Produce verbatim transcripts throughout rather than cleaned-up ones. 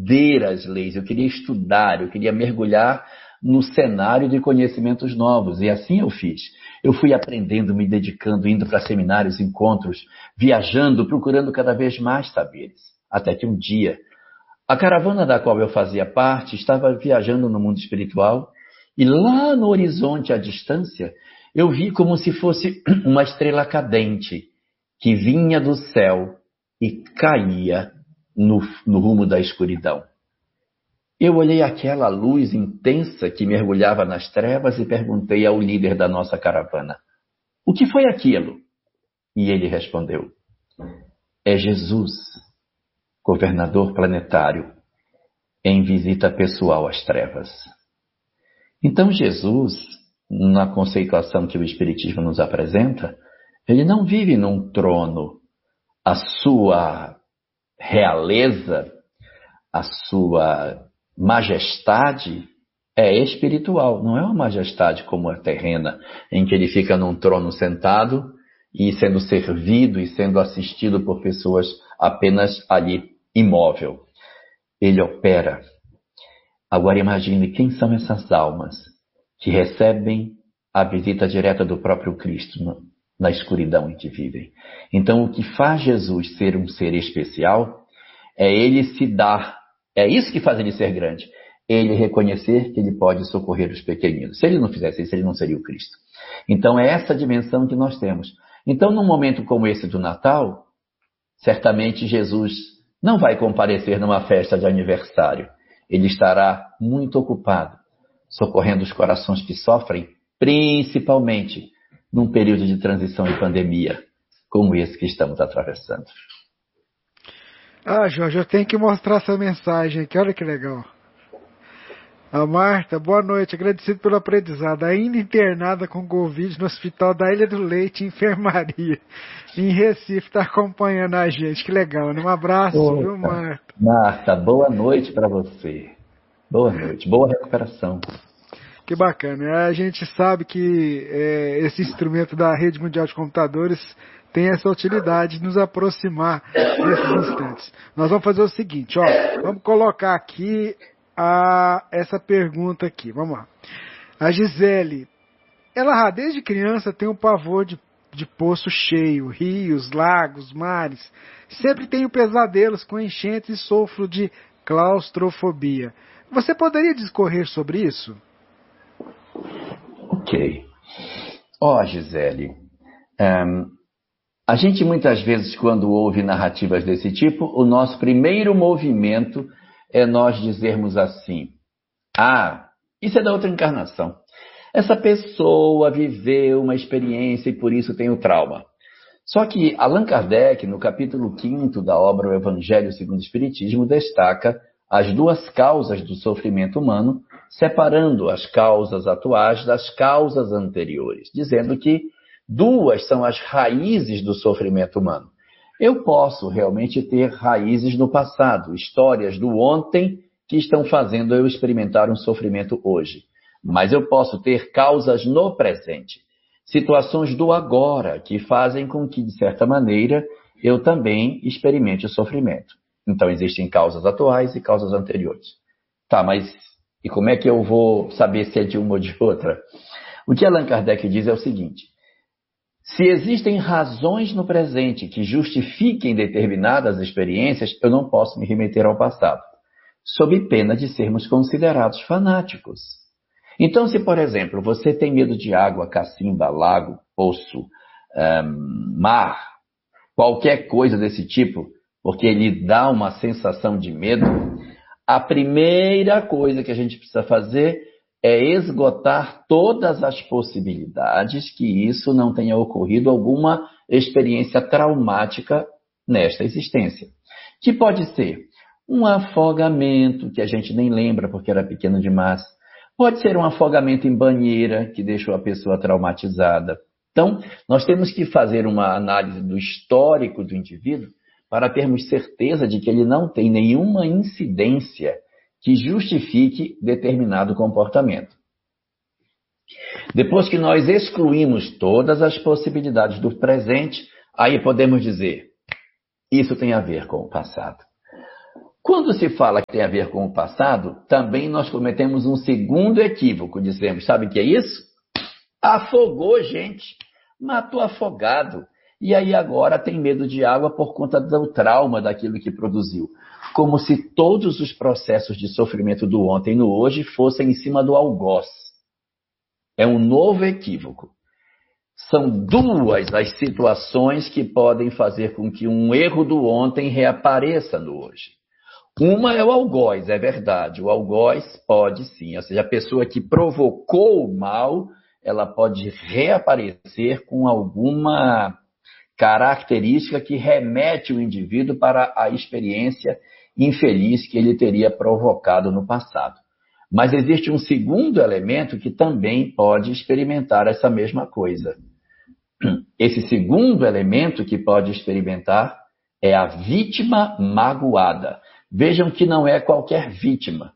aprender as leis, eu queria estudar, eu queria mergulhar no cenário de conhecimentos novos. E assim eu fiz. Eu fui aprendendo, me dedicando, indo para seminários, encontros, viajando, procurando cada vez mais saberes. Até que um dia, a caravana da qual eu fazia parte estava viajando no mundo espiritual e lá no horizonte, à distância, eu vi como se fosse uma estrela cadente que vinha do céu e caía no, no rumo da escuridão. Eu olhei aquela luz intensa que mergulhava nas trevas e perguntei ao líder da nossa caravana: o que foi aquilo? E ele respondeu: é Jesus, governador planetário, em visita pessoal às trevas. Então Jesus, na conceituação que o Espiritismo nos apresenta, ele não vive num trono. A sua realeza, a sua majestade é espiritual, não é uma majestade como a terrena, em que ele fica num trono sentado e sendo servido e sendo assistido por pessoas apenas ali imóvel. Ele opera. Agora imagine quem são essas almas que recebem a visita direta do próprio Cristo na escuridão em que vivem. Então o que faz Jesus ser um ser especial é ele se dar. É isso que faz ele ser grande. Ele reconhecer que ele pode socorrer os pequeninos. Se ele não fizesse isso, ele não seria o Cristo. Então é essa dimensão que nós temos. Então num momento como esse do Natal, certamente Jesus não vai comparecer numa festa de aniversário. Ele estará muito ocupado, socorrendo os corações que sofrem, principalmente num período de transição e pandemia, como esse que estamos atravessando. Ah, Jorge, eu tenho que mostrar essa mensagem aqui, olha que legal. A Marta, boa noite, agradecido pelo aprendizado. Ainda internada com Covid no Hospital da Ilha do Leite, enfermaria, em Recife, está acompanhando a gente, que legal, né? Um abraço, Opa, viu, Marta? Marta, boa noite para você. Boa noite, boa recuperação. Que bacana, a gente sabe que é, esse instrumento da Rede Mundial de Computadores tem essa utilidade de nos aproximar nesses instantes. Nós vamos fazer o seguinte, ó, vamos colocar aqui a, essa pergunta aqui, vamos lá. A Gisele, ela desde criança tem um pavor de, de poço cheio, rios, lagos, mares. Sempre tenho pesadelos com enchentes e sofro de claustrofobia. Você poderia discorrer sobre isso? Ok. Ó, oh, Gisele, um, a gente muitas vezes, quando ouve narrativas desse tipo, o nosso primeiro movimento é nós dizermos assim: ah, isso é da outra encarnação. Essa pessoa viveu uma experiência e por isso tem o trauma. Só que Allan Kardec, no capítulo quinto da obra O Evangelho segundo o Espiritismo, destaca as duas causas do sofrimento humano, separando as causas atuais das causas anteriores, dizendo que duas são as raízes do sofrimento humano. Eu posso realmente ter raízes no passado, histórias do ontem que estão fazendo eu experimentar um sofrimento hoje. Mas eu posso ter causas no presente, situações do agora que fazem com que, de certa maneira, eu também experimente o sofrimento. Então, existem causas atuais e causas anteriores. Tá, mas e como é que eu vou saber se é de uma ou de outra? O que Allan Kardec diz é o seguinte: se existem razões no presente que justifiquem determinadas experiências, eu não posso me remeter ao passado, sob pena de sermos considerados fanáticos. Então, se, por exemplo, você tem medo de água, cacimba, lago, poço, um, mar, qualquer coisa desse tipo, porque lhe dá uma sensação de medo, a primeira coisa que a gente precisa fazer é esgotar todas as possibilidades que isso não tenha ocorrido alguma experiência traumática nesta existência. Que pode ser um afogamento, que a gente nem lembra porque era pequeno demais. Pode ser um afogamento em banheira, que deixou a pessoa traumatizada. Então, nós temos que fazer uma análise do histórico do indivíduo para termos certeza de que ele não tem nenhuma incidência que justifique determinado comportamento. Depois que nós excluímos todas as possibilidades do presente, aí podemos dizer: isso tem a ver com o passado. Quando se fala que tem a ver com o passado, também nós cometemos um segundo equívoco. Dizemos, sabe o que é isso? Afogou gente, matou afogado. E aí agora tem medo de água por conta do trauma daquilo que produziu. Como se todos os processos de sofrimento do ontem e no hoje fossem em cima do algoz. É um novo equívoco. São duas as situações que podem fazer com que um erro do ontem reapareça no hoje. Uma é o algoz, é verdade. O algoz pode sim, ou seja, a pessoa que provocou o mal, ela pode reaparecer com alguma característica que remete o indivíduo para a experiência infeliz que ele teria provocado no passado. Mas existe um segundo elemento que também pode experimentar essa mesma coisa. Esse segundo elemento que pode experimentar é a vítima magoada. Vejam que não é qualquer vítima.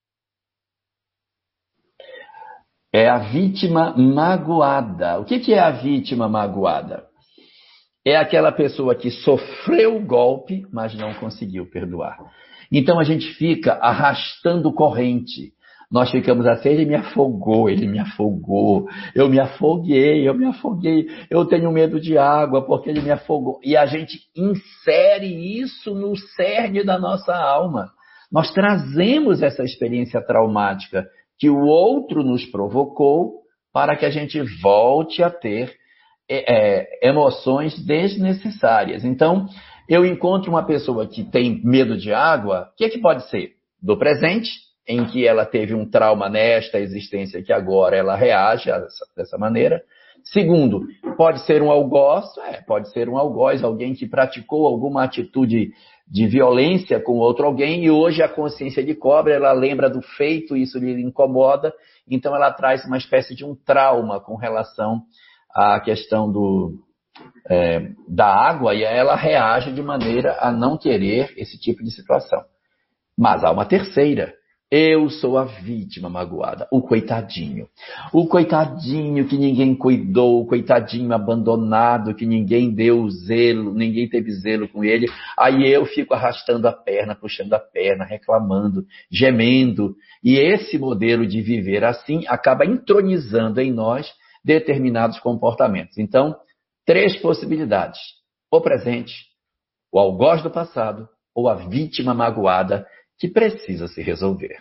É a vítima magoada. O que é a vítima magoada? É aquela pessoa que sofreu o golpe, mas não conseguiu perdoar. Então a gente fica arrastando corrente. Nós ficamos assim, ele me afogou, ele me afogou, eu me afoguei, eu me afoguei, eu tenho medo de água porque ele me afogou. E a gente insere isso no cerne da nossa alma. Nós trazemos essa experiência traumática que o outro nos provocou para que a gente volte a ter é, é, emoções desnecessárias. Então, eu encontro uma pessoa que tem medo de água, o que, é que pode ser? Do presente, em que ela teve um trauma nesta existência que agora ela reage dessa, dessa maneira. Segundo, pode ser um algoz, é, pode ser um algoz, alguém que praticou alguma atitude de violência com outro alguém e hoje a consciência lhe cobra, ela lembra do feito, isso lhe incomoda, então ela traz uma espécie de um trauma com relação à questão do, é, da água e ela reage de maneira a não querer esse tipo de situação. Mas há uma terceira. Eu sou a vítima magoada, o coitadinho. O coitadinho que ninguém cuidou, o coitadinho abandonado, que ninguém deu zelo, ninguém teve zelo com ele. Aí eu fico arrastando a perna, puxando a perna, reclamando, gemendo. E esse modelo de viver assim acaba entronizando em nós determinados comportamentos. Então, três possibilidades. O presente, o algoz do passado ou a vítima magoada que precisa se resolver.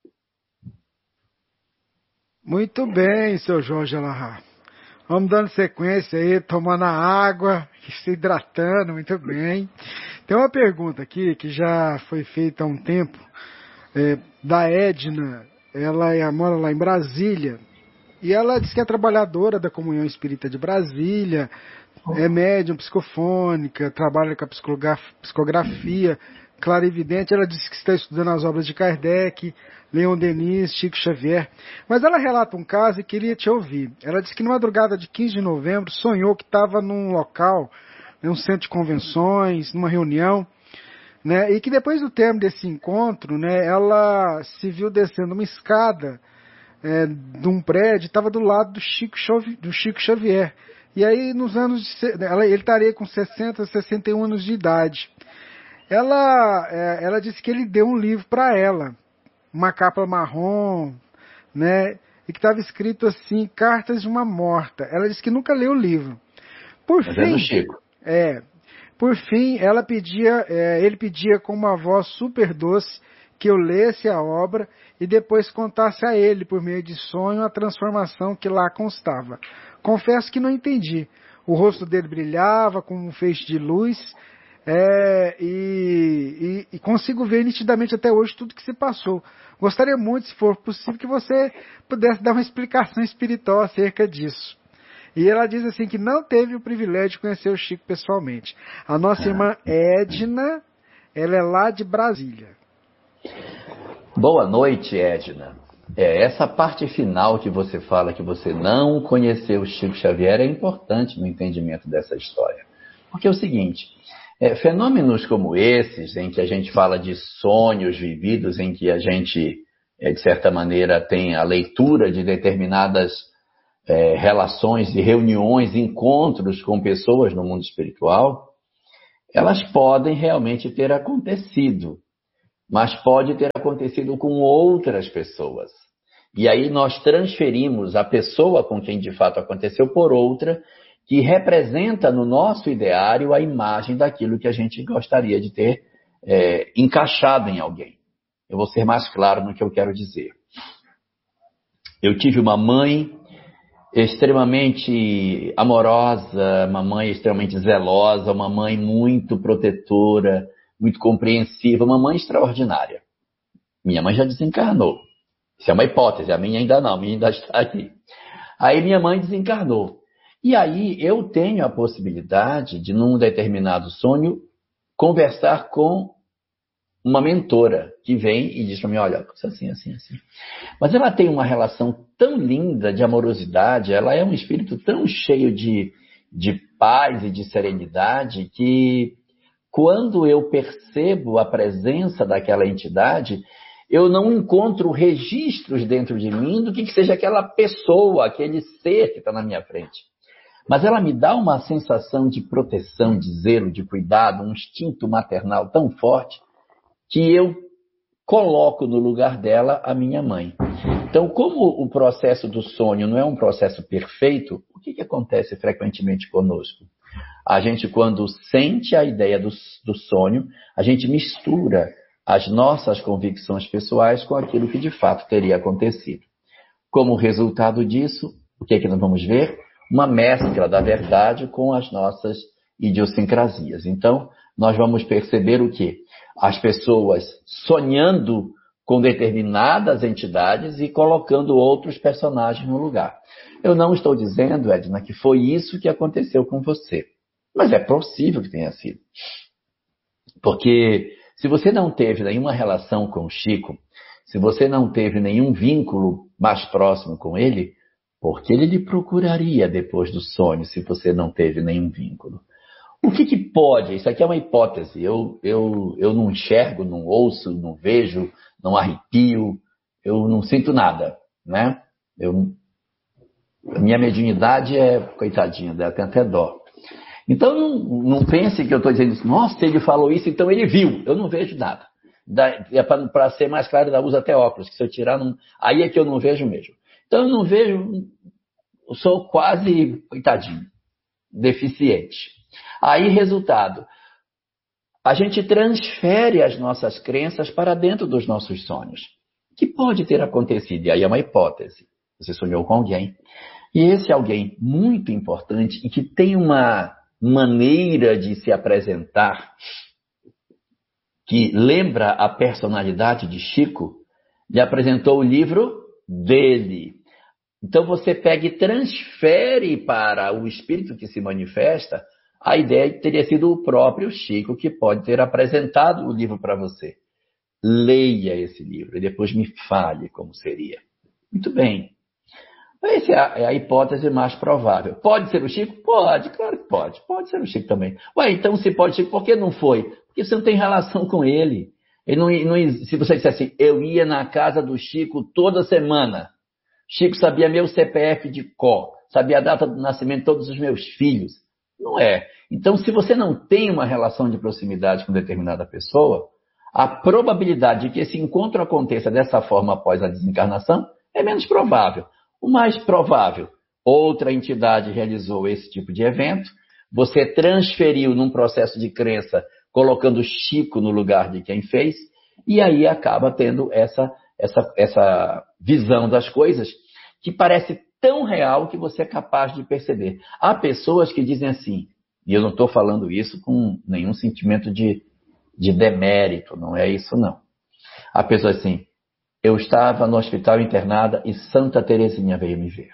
Muito bem, seu Jorge Alahá. Vamos dando sequência aí, tomando a água, se hidratando, muito bem. Tem uma pergunta aqui que já foi feita há um tempo, é, da Edna. Ela é, mora lá em Brasília e ela diz que é trabalhadora da Comunhão Espírita de Brasília, é médium psicofônica, trabalha com a psicografia, clarividente. Ela disse que está estudando as obras de Kardec, Leon Denis, Chico Xavier. Mas ela relata um caso e queria te ouvir. Ela disse que na madrugada de quinze de novembro sonhou que estava num local, num centro de convenções, numa reunião, né, e que depois do término desse encontro, né, ela se viu descendo uma escada é, de um prédio, estava do lado do Chico, do Chico Xavier. E aí, nos anos de, ela, ele estaria com sessenta, sessenta e um anos de idade. Ela, ela disse que ele deu um livro para ela, uma capa marrom, né, e que estava escrito assim, Cartas de uma Morta. Ela disse que nunca leu o livro. Por Mas fim, é do Chico. É, por fim, ela pedia, é, ele pedia com uma voz super doce que eu lesse a obra e depois contasse a ele, por meio de sonho, a transformação que lá constava. Confesso que não entendi. O rosto dele brilhava como um feixe de luz. É, e, e, e consigo ver nitidamente até hoje tudo que se passou. Gostaria muito, se for possível, que você pudesse dar uma explicação espiritual acerca disso. E ela diz assim que não teve o privilégio de conhecer o Chico pessoalmente. A nossa irmã Edna, ela é lá de Brasília. Boa noite, Edna. É, essa parte final que você fala que você não conheceu o Chico Xavier é importante no entendimento dessa história. Porque é o seguinte... É, fenômenos como esses, em que a gente fala de sonhos vividos, em que a gente, é, de certa maneira, tem a leitura de determinadas é, relações, de reuniões, encontros com pessoas no mundo espiritual, elas podem realmente ter acontecido. mas pode ter acontecido com outras pessoas. E aí nós transferimos a pessoa com quem de fato aconteceu por outra, que representa no nosso ideário a imagem daquilo que a gente gostaria de ter é, encaixado em alguém. Eu vou ser mais claro no que eu quero dizer. Eu tive uma mãe extremamente amorosa, uma mãe extremamente zelosa, uma mãe muito protetora, muito compreensiva, uma mãe extraordinária. Minha mãe já desencarnou. Isso é uma hipótese, a minha ainda não, a minha ainda está aqui. Aí minha mãe desencarnou. E aí eu tenho a possibilidade de, num determinado sonho, conversar com uma mentora que vem e diz para mim, olha, assim, assim, assim. Mas ela tem uma relação tão linda de amorosidade, ela é um espírito tão cheio de, de paz e de serenidade que quando eu percebo a presença daquela entidade, eu não encontro registros dentro de mim do que, que seja aquela pessoa, aquele ser que está na minha frente. Mas ela me dá uma sensação de proteção, de zelo, de cuidado, um instinto maternal tão forte que eu coloco no lugar dela a minha mãe. Então, como o processo do sonho não é um processo perfeito, o que, que acontece frequentemente conosco? A gente, quando sente a ideia do, do sonho, a gente mistura as nossas convicções pessoais com aquilo que de fato teria acontecido. Como resultado disso, o que é que nós vamos ver? Uma mescla da verdade com as nossas idiosincrasias. Então, nós vamos perceber o quê? As pessoas sonhando com determinadas entidades e colocando outros personagens no lugar. Eu não estou dizendo, Edna, que foi isso que aconteceu com você. Mas é possível que tenha sido. Porque se você não teve nenhuma relação com o Chico, se você não teve nenhum vínculo mais próximo com ele, por que ele lhe procuraria depois do sonho se você não teve nenhum vínculo? O que, que pode? Isso aqui é uma hipótese. Eu, eu, eu não enxergo, não ouço, não vejo, não arrepio, eu não sinto nada, né? Eu, a minha mediunidade é, coitadinha dela, tem até dó. Então não, não pense que eu estou dizendo isso, nossa, ele falou isso, então ele viu. Eu não vejo nada. Para ser mais claro, eu uso até óculos, que se eu tirar, não, aí é que eu não vejo mesmo. Então eu não vejo, eu sou quase, coitadinho, deficiente. Aí, resultado, a gente transfere as nossas crenças para dentro dos nossos sonhos. Que pode ter acontecido, e aí é uma hipótese. Você sonhou com alguém, e esse alguém muito importante e que tem uma maneira de se apresentar que lembra a personalidade de Chico, lhe apresentou o livro dele. Então você pega e transfere para o espírito que se manifesta a ideia que teria sido o próprio Chico que pode ter apresentado o livro para você. Leia esse livro e depois me fale como seria. Muito bem. Essa é a, é a hipótese mais provável. Pode ser o Chico? Pode, claro que pode. Pode ser o Chico também. Ué, então se pode Chico, por que não foi? Porque você não tem relação com ele. ele não, não, se você disser assim, eu ia na casa do Chico toda semana. Chico sabia meu C P F de cor, sabia a data do nascimento de todos os meus filhos. Não é. Então, se você não tem uma relação de proximidade com determinada pessoa, a probabilidade de que esse encontro aconteça dessa forma após a desencarnação é menos provável. O mais provável, outra entidade realizou esse tipo de evento, você transferiu num processo de crença, colocando Chico no lugar de quem fez, e aí acaba tendo essa, essa, essa visão das coisas que parece tão real que você é capaz de perceber. Há pessoas que dizem assim, e eu não estou falando isso com nenhum sentimento de, de demérito, não é isso não. Há pessoas assim, eu estava no hospital internada e Santa Teresinha veio me ver.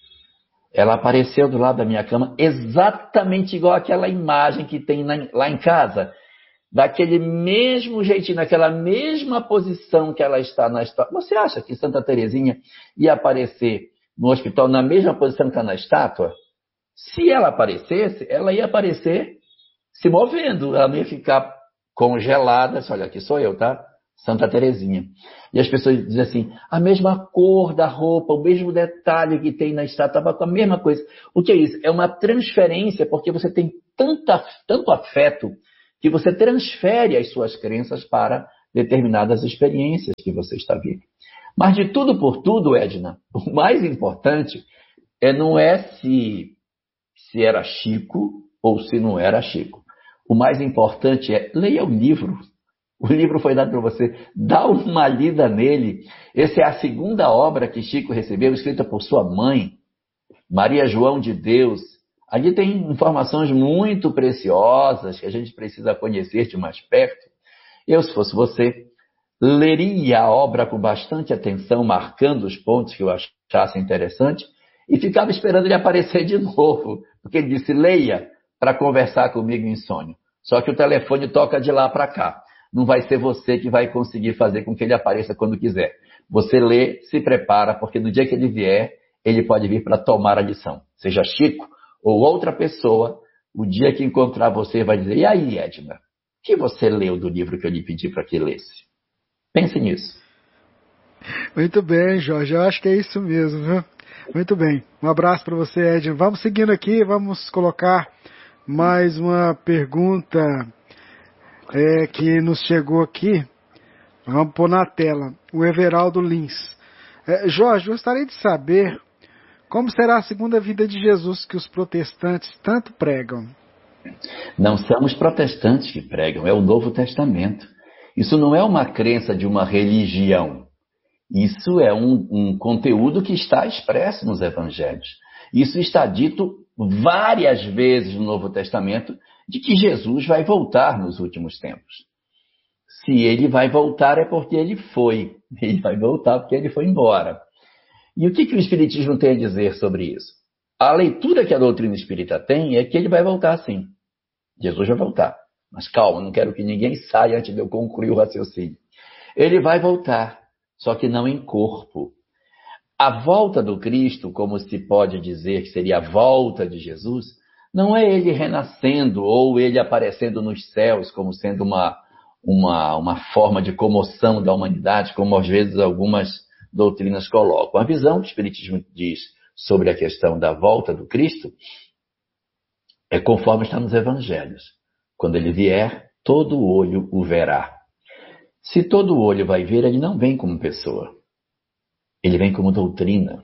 Ela apareceu do lado da minha cama exatamente igual àquela imagem que tem lá em casa, daquele mesmo jeitinho, naquela mesma posição que ela está na história. Você acha que Santa Teresinha ia aparecer no hospital na mesma posição que está na estátua? Se ela aparecesse, ela ia aparecer se movendo, ela não ia ficar congelada. Olha, aqui sou eu, tá? Santa Teresinha. E as pessoas dizem assim, a mesma cor da roupa, o mesmo detalhe que tem na estátua, estava com a mesma coisa. O que é isso? É uma transferência, porque você tem tanta, tanto afeto que você transfere as suas crenças para determinadas experiências que você está vivendo. Mas de tudo por tudo, Edna, o mais importante é, não é se, se era Chico ou se não era Chico. O mais importante é, leia o livro. O livro foi dado para você, dá uma lida nele. Essa é a segunda obra que Chico recebeu, escrita por sua mãe, Maria João de Deus. Ali tem informações muito preciosas que a gente precisa conhecer de mais perto. Eu, se fosse você, leria a obra com bastante atenção, marcando os pontos que eu achasse interessante, e ficava esperando ele aparecer de novo, porque ele disse, leia para conversar comigo em sonho. Só que o telefone toca de lá para cá. Não vai ser você que vai conseguir fazer com que ele apareça quando quiser. Você lê, se prepara, porque no dia que ele vier, ele pode vir para tomar a lição. Seja Chico ou outra pessoa, o dia que encontrar você vai dizer, e aí, Edna, o que você leu do livro que eu lhe pedi para que lesse? Pense nisso. Muito bem, Jorge, eu acho que é isso mesmo, viu? Muito bem, um abraço para você, Edna. Vamos seguindo aqui, vamos colocar mais uma pergunta é, que nos chegou aqui. Vamos pôr na tela. O Everaldo Lins. É, Jorge, gostaria de saber como será a segunda vida de Jesus que os protestantes tanto pregam. Não são os protestantes que pregam, é o Novo Testamento. Isso não é uma crença de uma religião. Isso é um, um conteúdo que está expresso nos evangelhos. Isso está dito várias vezes no Novo Testamento, de que Jesus vai voltar nos últimos tempos. Se ele vai voltar é porque ele foi. Ele vai voltar porque ele foi embora. E o que, que o Espiritismo tem a dizer sobre isso? A leitura que a doutrina espírita tem é que ele vai voltar sim. Jesus vai voltar. Mas calma, não quero que ninguém saia antes de eu concluir o raciocínio. Ele vai voltar, só que não em corpo. A volta do Cristo, como se pode dizer que seria a volta de Jesus, não é ele renascendo ou ele aparecendo nos céus como sendo uma, uma, uma forma de comoção da humanidade, como às vezes algumas doutrinas colocam. A visão que o Espiritismo diz sobre a questão da volta do Cristo é conforme está nos evangelhos. Quando ele vier, todo olho o verá. Se todo olho vai ver, ele não vem como pessoa. Ele vem como doutrina.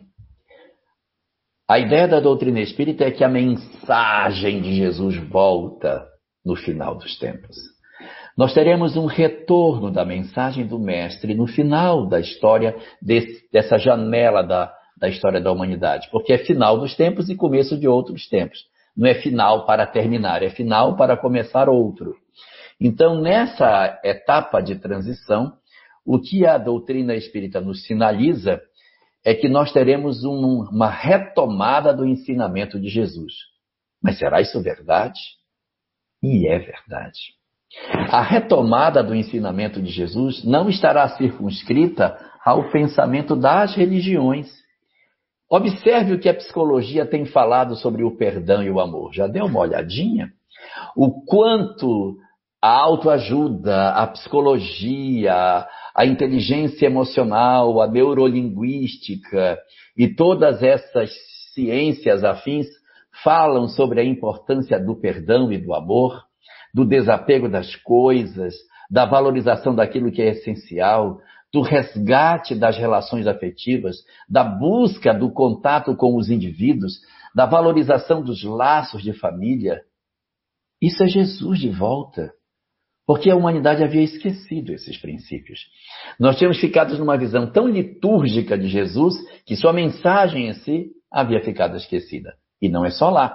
A ideia da doutrina espírita é que a mensagem de Jesus volta no final dos tempos. Nós teremos um retorno da mensagem do Mestre no final da história, desse, dessa janela da, da história da humanidade. Porque é final dos tempos e começo de outros tempos. Não é final para terminar, é final para começar outro. Então, nessa etapa de transição, o que a doutrina espírita nos sinaliza é que nós teremos um, uma retomada do ensinamento de Jesus. Mas será isso verdade? E é verdade. A retomada do ensinamento de Jesus não estará circunscrita ao pensamento das religiões. Observe o que a psicologia tem falado sobre o perdão e o amor. Já deu uma olhadinha? O quanto a autoajuda, a psicologia, a inteligência emocional, a neurolinguística e todas essas ciências afins falam sobre a importância do perdão e do amor, do desapego das coisas, da valorização daquilo que é essencial, do resgate das relações afetivas, da busca do contato com os indivíduos, da valorização dos laços de família. Isso é Jesus de volta. Porque a humanidade havia esquecido esses princípios. Nós tínhamos ficado numa visão tão litúrgica de Jesus que sua mensagem em si havia ficado esquecida. E não é só lá.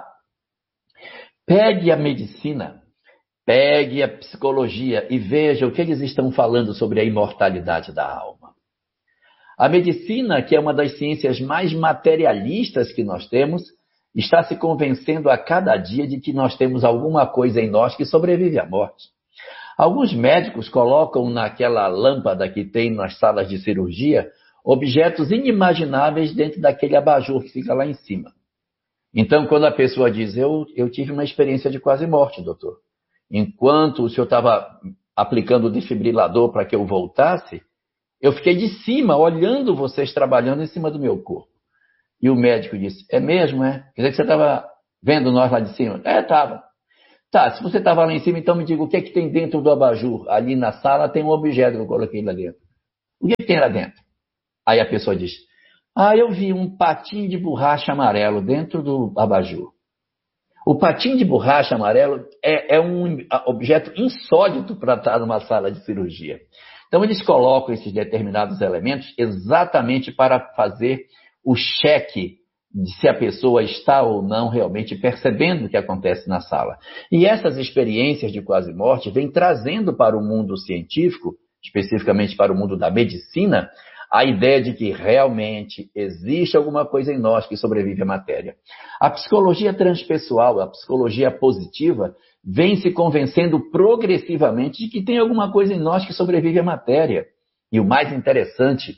Pegue a medicina, pegue a psicologia e veja o que eles estão falando sobre a imortalidade da alma. A medicina, que é uma das ciências mais materialistas que nós temos, está se convencendo a cada dia de que nós temos alguma coisa em nós que sobrevive à morte. Alguns médicos colocam naquela lâmpada que tem nas salas de cirurgia objetos inimagináveis dentro daquele abajur que fica lá em cima. Então, quando a pessoa diz, eu, eu tive uma experiência de quase morte, doutor. Enquanto o senhor estava aplicando o desfibrilador para que eu voltasse, eu fiquei de cima, olhando vocês trabalhando em cima do meu corpo. E o médico disse, é mesmo, é? Quer dizer que você estava vendo nós lá de cima? É, estava. Tá, se você estava lá em cima, então me diga o que é que tem dentro do abajur. Ali na sala tem um objeto que eu coloquei lá dentro. O que é que tem lá dentro? Aí a pessoa diz, ah, eu vi um patinho de borracha amarelo dentro do abajur. O patinho de borracha amarelo é, é um objeto insólito para estar numa sala de cirurgia. Então, eles colocam esses determinados elementos exatamente para fazer o cheque de se a pessoa está ou não realmente percebendo o que acontece na sala. E essas experiências de quase morte vêm trazendo para o mundo científico, especificamente para o mundo da medicina, a ideia de que realmente existe alguma coisa em nós que sobrevive à matéria. A psicologia transpessoal, a psicologia positiva, vem se convencendo progressivamente de que tem alguma coisa em nós que sobrevive à matéria. E o mais interessante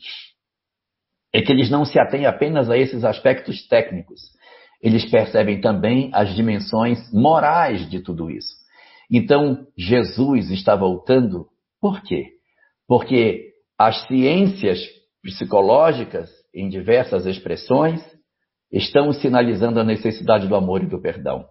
é que eles não se atêm apenas a esses aspectos técnicos. Eles percebem também as dimensões morais de tudo isso. Então, Jesus está voltando. Por quê? Porque as ciências psicológicas, em diversas expressões, estão sinalizando a necessidade do amor e do perdão.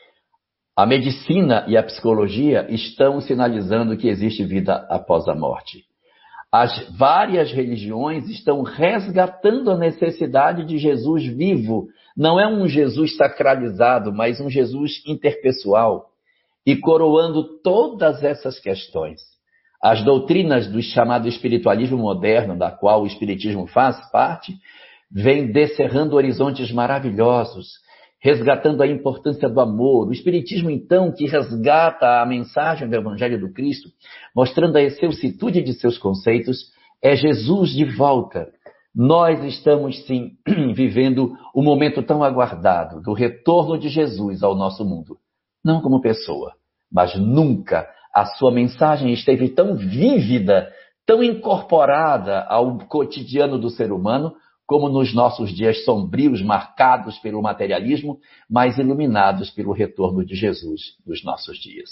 A medicina e a psicologia estão sinalizando que existe vida após a morte. As várias religiões estão resgatando a necessidade de Jesus vivo. Não é um Jesus sacralizado, mas um Jesus interpessoal. E coroando todas essas questões, as doutrinas do chamado espiritualismo moderno, da qual o espiritismo faz parte, vem descerrando horizontes maravilhosos, resgatando a importância do amor. O espiritismo, então, que resgata a mensagem do Evangelho do Cristo, mostrando a excelsitude de seus conceitos, é Jesus de volta. Nós estamos, sim, vivendo o momento tão aguardado do retorno de Jesus ao nosso mundo. Não como pessoa, mas nunca a sua mensagem esteve tão vívida, tão incorporada ao cotidiano do ser humano, como nos nossos dias sombrios, marcados pelo materialismo, mas iluminados pelo retorno de Jesus dos nossos dias.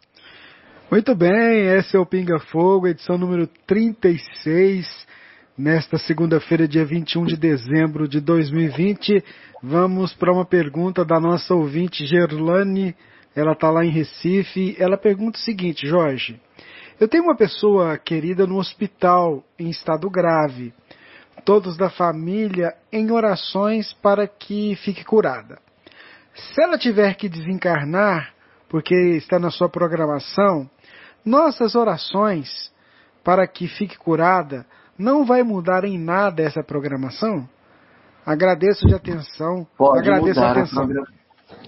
Muito bem, esse é o Pinga Fogo, edição número trinta e seis, nesta segunda-feira, dia vinte e um de dezembro de dois mil e vinte. Vamos para uma pergunta da nossa ouvinte Gerlane. Ela está lá em Recife. Ela pergunta o seguinte: Jorge, eu tenho uma pessoa querida no hospital em estado grave, todos da família em orações para que fique curada. Se ela tiver que desencarnar, porque está na sua programação, nossas orações para que fique curada não vai mudar em nada essa programação? Agradeço de atenção. Pode Agradeço mudar a atenção. A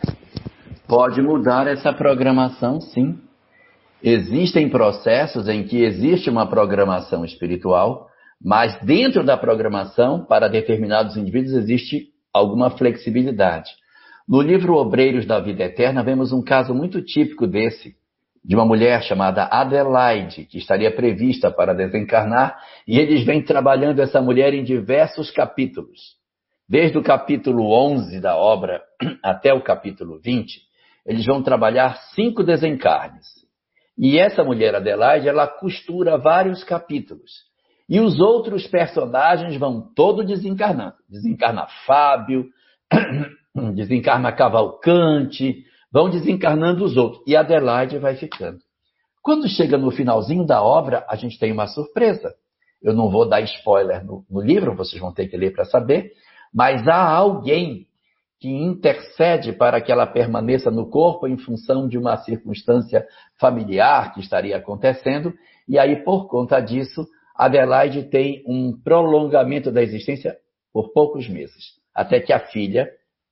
Pode mudar essa programação, sim. Existem processos em que existe uma programação espiritual, mas dentro da programação, para determinados indivíduos, existe alguma flexibilidade. No livro Obreiros da Vida Eterna, vemos um caso muito típico desse, de uma mulher chamada Adelaide, que estaria prevista para desencarnar, e eles vêm trabalhando essa mulher em diversos capítulos. Desde o capítulo onze da obra até o capítulo vinte, eles vão trabalhar cinco desencarnes. E essa mulher Adelaide, ela costura vários capítulos. E os outros personagens vão todo desencarnando. Desencarna Fábio, desencarna Cavalcante, vão desencarnando os outros. E Adelaide vai ficando. Quando chega no finalzinho da obra, a gente tem uma surpresa. Eu não vou dar spoiler no, no livro, vocês vão ter que ler para saber. Mas há alguém que intercede para que ela permaneça no corpo em função de uma circunstância familiar que estaria acontecendo. E aí, por conta disso, Adelaide tem um prolongamento da existência por poucos meses, até que a filha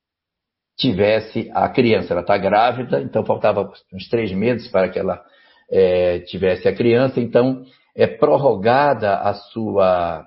tivesse a criança. Ela está grávida, então faltava uns três meses para que ela é, tivesse a criança. Então, é prorrogada a sua,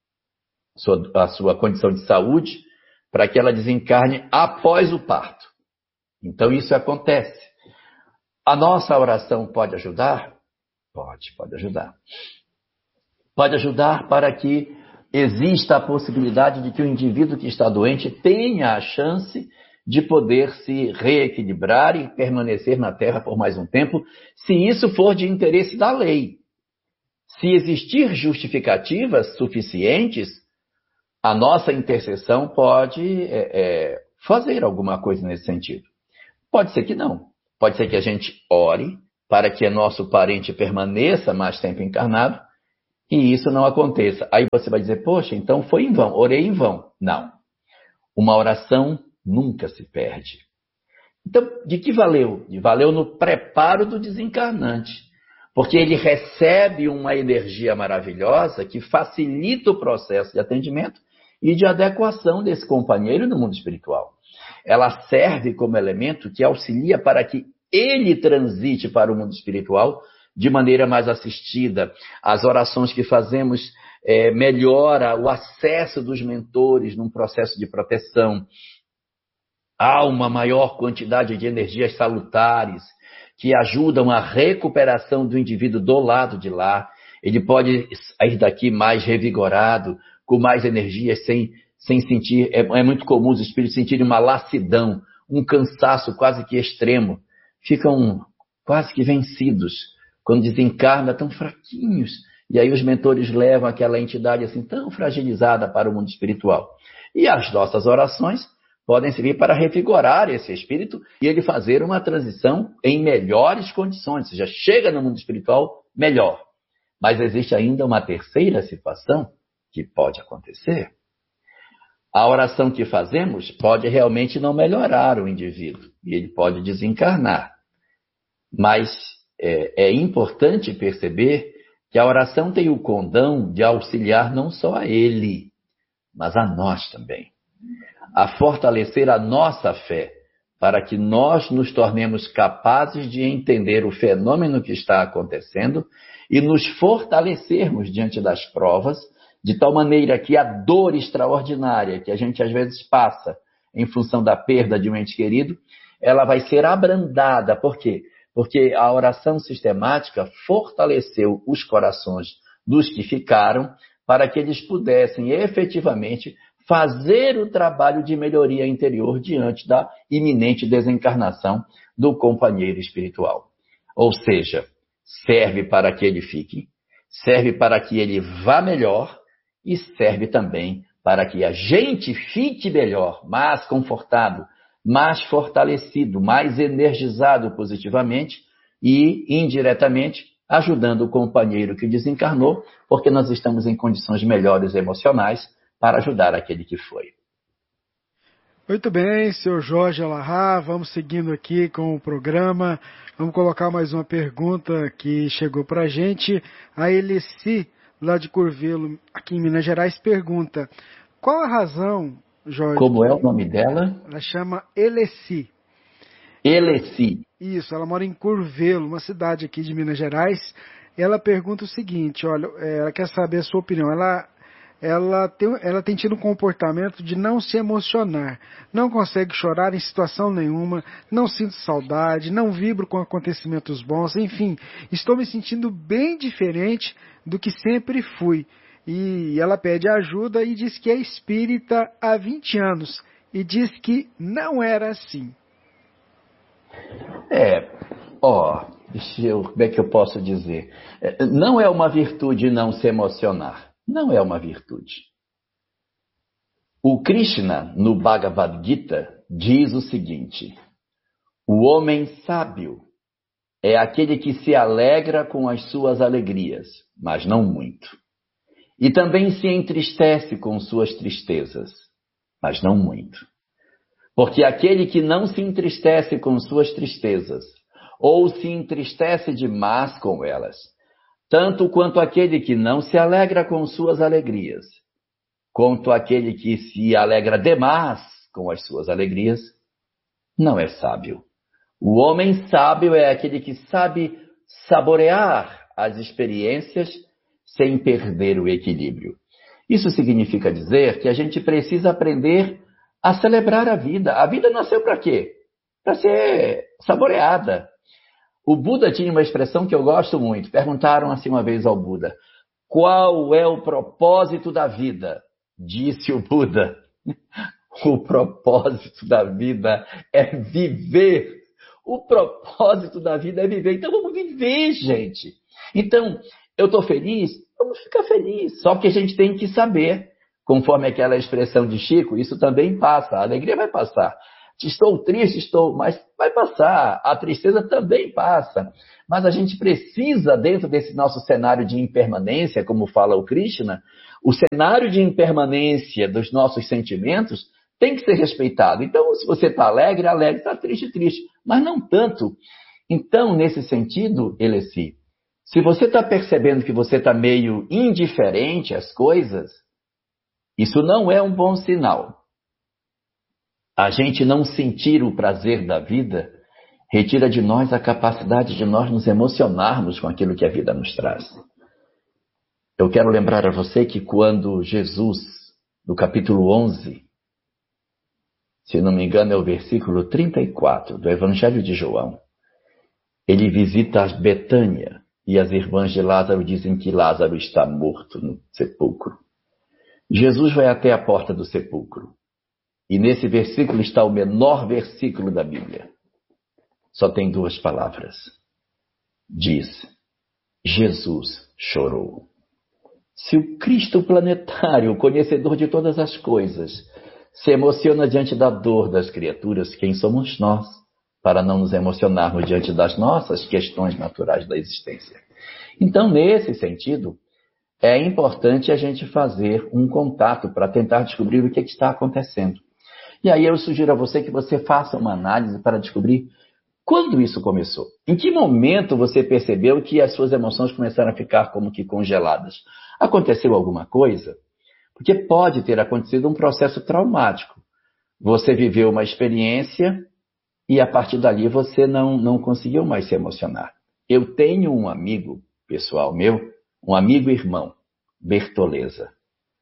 a sua condição de saúde para que ela desencarne após o parto. Então, isso acontece. A nossa oração pode ajudar? Pode, pode ajudar. Pode ajudar para que exista a possibilidade de que o indivíduo que está doente tenha a chance de poder se reequilibrar e permanecer na Terra por mais um tempo, se isso for de interesse da lei. Se existir justificativas suficientes, a nossa intercessão pode é, é, fazer alguma coisa nesse sentido. Pode ser que não. Pode ser que a gente ore para que nosso parente permaneça mais tempo encarnado e isso não aconteça. Aí você vai dizer, poxa, então foi em vão, orei em vão. Não. Uma oração nunca se perde. Então, de que valeu? Valeu no preparo do desencarnante. Porque ele recebe uma energia maravilhosa que facilita o processo de atendimento e de adequação desse companheiro no mundo espiritual. Ela serve como elemento que auxilia para que ele transite para o mundo espiritual de maneira mais assistida. As orações que fazemos é, melhora o acesso dos mentores num processo de proteção. Há uma maior quantidade de energias salutares que ajudam a recuperação do indivíduo do lado de lá. Ele pode sair daqui mais revigorado, com mais energias, sem, sem sentir... É, é muito comum os espíritos sentirem uma lassidão, um cansaço quase que extremo. Ficam quase que vencidos. Quando desencarna, tão fraquinhos. E aí os mentores levam aquela entidade assim tão fragilizada para o mundo espiritual. E as nossas orações podem servir para revigorar esse espírito e ele fazer uma transição em melhores condições, ou seja, chega no mundo espiritual melhor. Mas existe ainda uma terceira situação que pode acontecer. A oração que fazemos pode realmente não melhorar o indivíduo e ele pode desencarnar. Mas é, é importante perceber que a oração tem o condão de auxiliar não só a ele, mas a nós também. A fortalecer a nossa fé, para que nós nos tornemos capazes de entender o fenômeno que está acontecendo e nos fortalecermos diante das provas, de tal maneira que a dor extraordinária que a gente às vezes passa em função da perda de um ente querido, ela vai ser abrandada. Por quê? Porque a oração sistemática fortaleceu os corações dos que ficaram para que eles pudessem efetivamente fazer o trabalho de melhoria interior diante da iminente desencarnação do companheiro espiritual. Ou seja, serve para que ele fique, serve para que ele vá melhor e serve também para que a gente fique melhor, mais confortado, mais fortalecido, mais energizado positivamente e indiretamente ajudando o companheiro que desencarnou, porque nós estamos em condições melhores emocionais para ajudar aquele que foi. Muito bem, senhor Jorge Alahá, vamos seguindo aqui com o programa. Vamos colocar mais uma pergunta que chegou para a gente. A Eleci, lá de Curvelo, aqui em Minas Gerais, pergunta: qual a razão, Jorge... Como é o nome dela? Ela chama Eleci. Eleci. Isso, ela mora em Curvelo, uma cidade aqui de Minas Gerais. Ela pergunta o seguinte, olha, ela quer saber a sua opinião. Ela... Ela tem, ela tem tido um comportamento de não se emocionar, não consegue chorar em situação nenhuma, não sinto saudade, não vibro com acontecimentos bons, enfim, estou me sentindo bem diferente do que sempre fui. E ela pede ajuda e diz que é espírita há vinte anos e diz que não era assim. É, ó, deixa eu, como é que eu posso dizer? Não é uma virtude não se emocionar. Não é uma virtude. O Krishna, no Bhagavad Gita, diz o seguinte: o homem sábio é aquele que se alegra com as suas alegrias, mas não muito. E também se entristece com suas tristezas, mas não muito. Porque aquele que não se entristece com suas tristezas, ou se entristece demais com elas, tanto quanto aquele que não se alegra com suas alegrias, quanto aquele que se alegra demais com as suas alegrias, não é sábio. O homem sábio é aquele que sabe saborear as experiências sem perder o equilíbrio. Isso significa dizer que a gente precisa aprender a celebrar a vida. A vida nasceu para quê? Para ser saboreada. O Buda tinha uma expressão que eu gosto muito. Perguntaram assim uma vez ao Buda: qual é o propósito da vida? Disse o Buda: o propósito da vida é viver. O propósito da vida é viver. Então vamos viver, gente. Então, eu estou feliz? Vamos ficar felizes. Só que a gente tem que saber, conforme aquela expressão de Chico, isso também passa. A alegria vai passar. estou triste, estou, mas vai passar, a tristeza também passa. Mas a gente precisa, dentro desse nosso cenário de impermanência, como fala o Krishna, o cenário de impermanência dos nossos sentimentos tem que ser respeitado. Então, se você está alegre, alegre, está triste, triste, mas não tanto. Então, nesse sentido, Eleci, se você está percebendo que você está meio indiferente às coisas, isso não é um bom sinal. A gente não sentir o prazer da vida retira de nós a capacidade de nós nos emocionarmos com aquilo que a vida nos traz. Eu quero lembrar a você que quando Jesus, no capítulo onze, se não me engano é o versículo trinta e quatro do Evangelho de João, ele visita Betânia e as irmãs de Lázaro dizem que Lázaro está morto no sepulcro. Jesus vai até a porta do sepulcro. E nesse versículo está o menor versículo da Bíblia. Só tem duas palavras. Diz, Jesus chorou. Se o Cristo planetário, conhecedor de todas as coisas, se emociona diante da dor das criaturas, quem somos nós, para não nos emocionarmos diante das nossas questões naturais da existência? Então, nesse sentido, é importante a gente fazer um contato para tentar descobrir o que, é que está acontecendo. E aí eu sugiro a você que você faça uma análise para descobrir quando isso começou. Em que momento você percebeu que as suas emoções começaram a ficar como que congeladas? Aconteceu alguma coisa? Porque pode ter acontecido um processo traumático. Você viveu uma experiência e a partir dali você não, não conseguiu mais se emocionar. Eu tenho um amigo pessoal meu, um amigo irmão, Bertoleza.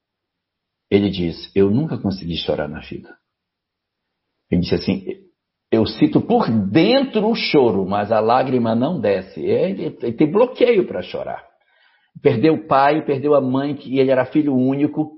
Ele diz, eu nunca consegui chorar na vida. Ele disse assim, eu sinto por dentro o choro, mas a lágrima não desce. Ele, ele tem bloqueio para chorar. Perdeu o pai, perdeu a mãe, que ele era filho único,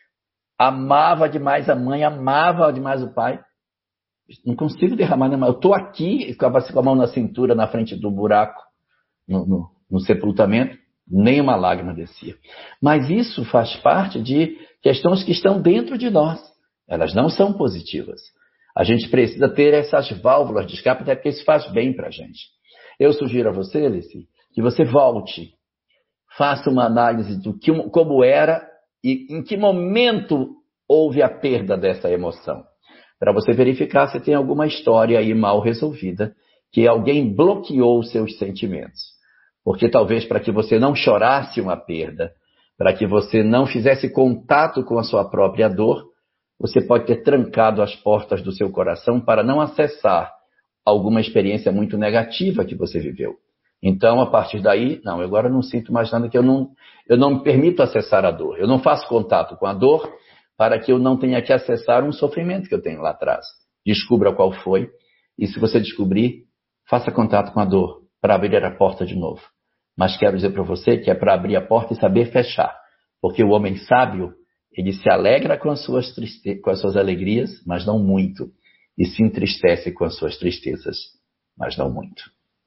amava demais a mãe, amava demais o pai. Não consigo derramar nenhuma. Eu estou aqui com a mão na cintura, na frente do buraco, no, no, no sepultamento, nem uma lágrima descia. Mas isso faz parte de questões que estão dentro de nós. Elas não são positivas. A gente precisa ter essas válvulas de escape, até porque isso faz bem para a gente. Eu sugiro a você, Alice, que você volte, faça uma análise do que, como era e em que momento houve a perda dessa emoção. Para você verificar se tem alguma história aí mal resolvida, que alguém bloqueou os seus sentimentos. Porque talvez para que você não chorasse uma perda, para que você não fizesse contato com a sua própria dor, você pode ter trancado as portas do seu coração para não acessar alguma experiência muito negativa que você viveu. Então, a partir daí, não, eu agora não sinto mais nada, que eu não, eu não me permito acessar a dor. Eu não faço contato com a dor para que eu não tenha que acessar um sofrimento que eu tenho lá atrás. Descubra qual foi e, se você descobrir, faça contato com a dor para abrir a porta de novo. Mas quero dizer para você que é para abrir a porta e saber fechar. Porque o homem sábio, ele se alegra com as suas, triste... com as suas alegrias, mas não muito. E se entristece com as suas tristezas, mas não muito.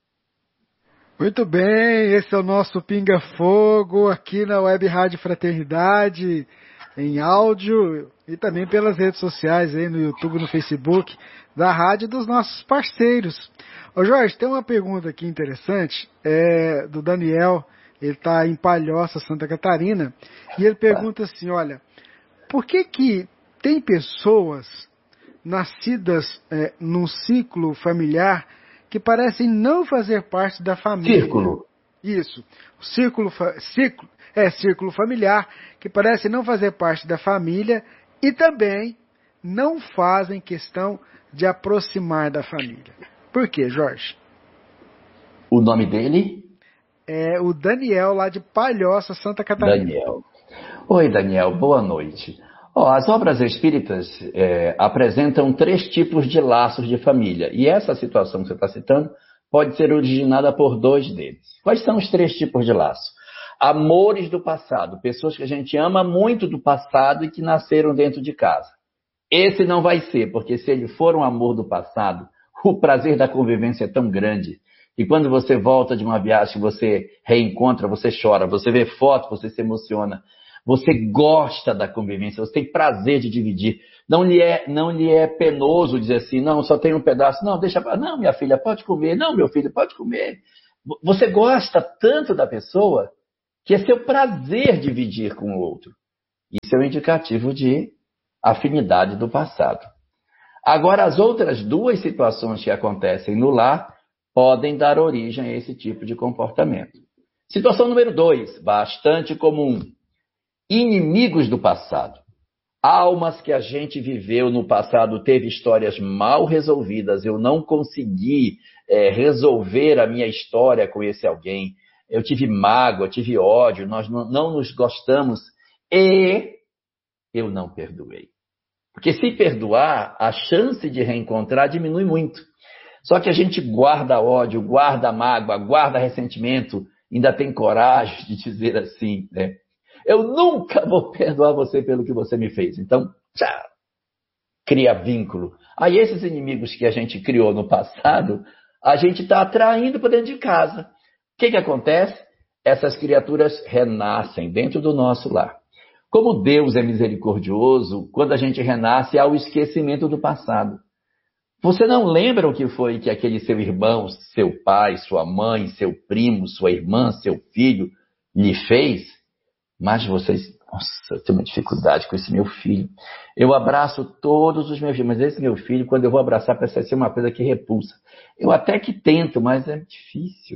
Muito bem, esse é o nosso Pinga Fogo aqui na Web Rádio Fraternidade, em áudio e também pelas redes sociais, aí no YouTube, no Facebook, da rádio e dos nossos parceiros. Ô Jorge, tem uma pergunta aqui interessante, é, do Daniel, ele está em Palhoça, Santa Catarina, e ele pergunta assim, olha, por que que tem pessoas nascidas é, num ciclo familiar que parecem não fazer parte da família? Círculo. Isso, círculo, círculo, é círculo familiar, que parece não fazer parte da família e também não fazem questão de aproximar da família. Por quê, Jorge? O nome dele? É o Daniel, lá de Palhoça, Santa Catarina. Daniel. Oi, Daniel, boa noite. Oh, as obras espíritas é, apresentam três tipos de laços de família. E essa situação que você está citando pode ser originada por dois deles. Quais são os três tipos de laço? Amores do passado. Pessoas que a gente ama muito do passado e que nasceram dentro de casa. Esse não vai ser, porque se ele for um amor do passado, o prazer da convivência é tão grande. E quando você volta de uma viagem, você reencontra, você chora, você vê foto, você se emociona. Você gosta da convivência, você tem prazer de dividir. Não lhe é, não lhe é penoso dizer assim, não, só tem um pedaço. Não, deixa pra... Não, minha filha, pode comer. Não, meu filho, pode comer. Você gosta tanto da pessoa que é seu prazer dividir com o outro. Isso é um indicativo de afinidade do passado. Agora, as outras duas situações que acontecem no lar podem dar origem a esse tipo de comportamento. Situação número dois, bastante comum. Inimigos do passado. Almas que a gente viveu no passado, teve histórias mal resolvidas, eu não consegui é, resolver a minha história com esse alguém, eu tive mágoa, tive ódio, nós não, não nos gostamos e eu não perdoei. Porque se perdoar, a chance de reencontrar diminui muito. Só que a gente guarda ódio, guarda mágoa, guarda ressentimento, ainda tem coragem de dizer assim, né? Eu nunca vou perdoar você pelo que você me fez. Então, tchau. Cria vínculo. Aí esses inimigos que a gente criou no passado, a gente está atraindo para dentro de casa. O que, que acontece? Essas criaturas renascem dentro do nosso lar. Como Deus é misericordioso, quando a gente renasce, há o esquecimento do passado. Você não lembra o que foi que aquele seu irmão, seu pai, sua mãe, seu primo, sua irmã, seu filho lhe fez? Mas vocês... Nossa, eu tenho uma dificuldade com esse meu filho. Eu abraço todos os meus filhos, mas esse meu filho, quando eu vou abraçar, parece ser uma coisa que repulsa. Eu até que tento, mas é difícil.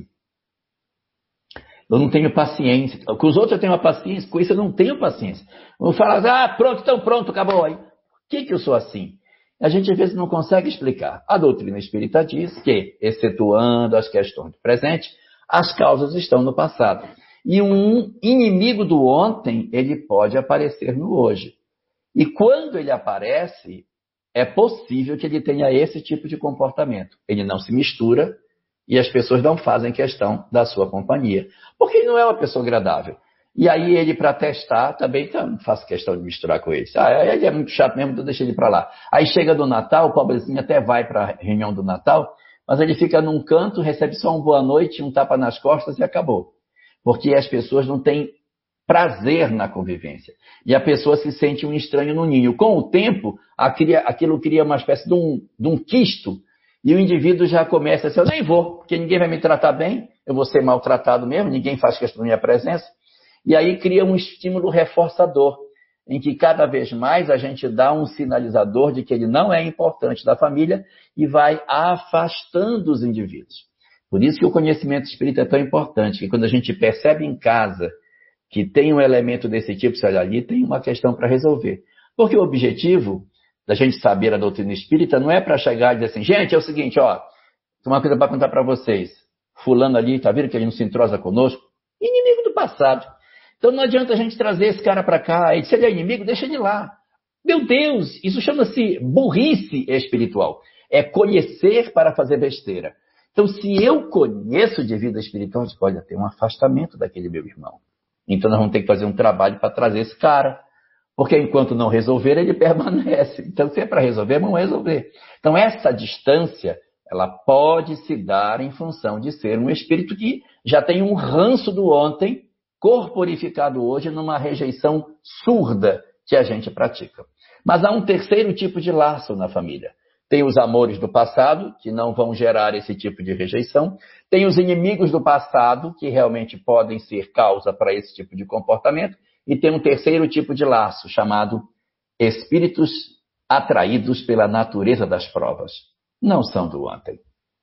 Eu não tenho paciência. Com os outros eu tenho uma paciência, com isso eu não tenho paciência. Eu falo, ah, pronto, então pronto, acabou aí. Por que, que eu sou assim? A gente às vezes não consegue explicar. A doutrina espírita diz que, excetuando as questões do presente, as causas estão no passado. E um inimigo do ontem, ele pode aparecer no hoje. E quando ele aparece, é possível que ele tenha esse tipo de comportamento. Ele não se mistura e as pessoas não fazem questão da sua companhia. Porque ele não é uma pessoa agradável. E aí ele, para testar, também então, não faço questão de misturar com ele. Ah, ele é muito chato mesmo, então deixa ele para lá. Aí chega do Natal, o pobrezinho até vai para a reunião do Natal, mas ele fica num canto, recebe só um boa noite, um tapa nas costas e acabou. Porque as pessoas não têm prazer na convivência. E a pessoa se sente um estranho no ninho. Com o tempo, aquilo cria uma espécie de um, de um quisto, e o indivíduo já começa assim, eu nem vou, porque ninguém vai me tratar bem, eu vou ser maltratado mesmo, ninguém faz questão da minha presença. E aí cria um estímulo reforçador, em que cada vez mais a gente dá um sinalizador de que ele não é importante da família e vai afastando os indivíduos. Por isso que o conhecimento espírita é tão importante, que quando a gente percebe em casa que tem um elemento desse tipo, se olha ali, tem uma questão para resolver. Porque o objetivo da gente saber a doutrina espírita não é para chegar e dizer assim, gente, é o seguinte, ó, tem uma coisa para contar para vocês. Fulano ali, tá vendo que ele não se entrosa conosco? Inimigo do passado. Então não adianta a gente trazer esse cara para cá, e se ele é inimigo, deixa ele lá. Meu Deus, isso chama-se burrice espiritual. É conhecer para fazer besteira. Então, se eu conheço de vida espiritual, pode ter um afastamento daquele meu irmão. Então, nós vamos ter que fazer um trabalho para trazer esse cara. Porque enquanto não resolver, ele permanece. Então, se é para resolver, vamos resolver. Então, essa distância, ela pode se dar em função de ser um espírito que já tem um ranço do ontem, corporificado hoje numa rejeição surda que a gente pratica. Mas há um terceiro tipo de laço na família. Tem os amores do passado, que não vão gerar esse tipo de rejeição. Tem os inimigos do passado, que realmente podem ser causa para esse tipo de comportamento. E tem um terceiro tipo de laço, chamado espíritos atraídos pela natureza das provas. Não são do ontem.